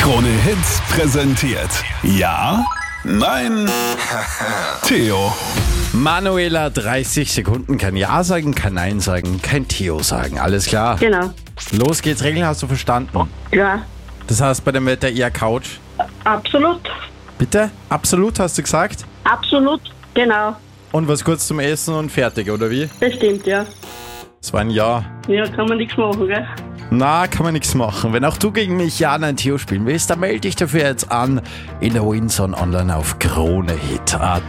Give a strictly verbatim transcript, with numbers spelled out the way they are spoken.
Krone Hits präsentiert. Ja? Nein? Theo. Manuela, dreißig Sekunden, kann Ja sagen, kann Nein sagen, kein Theo sagen. Alles klar? Genau. Los geht's, Regeln hast du verstanden? Ja, Das heißt bei dem Wetter eher Couch. absolut. Bitte? Absolut hast du gesagt? Absolut. Genau. Und was kurz zum Essen und fertig, oder wie? Das stimmt, ja. Das war ein Ja. Ja, kann man nichts machen, gell? Na, kann man nichts machen. Wenn auch du gegen mich Ja, Nein, Theo spielen willst, dann melde dich dafür jetzt an in der Winson Online auf Krone Hit.